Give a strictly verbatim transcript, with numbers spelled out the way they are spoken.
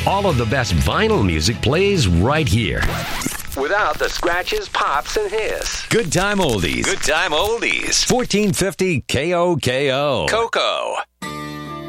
All of the best vinyl music plays right here. Without the scratches, pops, and hiss. Good time oldies. Good time oldies. fourteen fifty K O K O. Coco.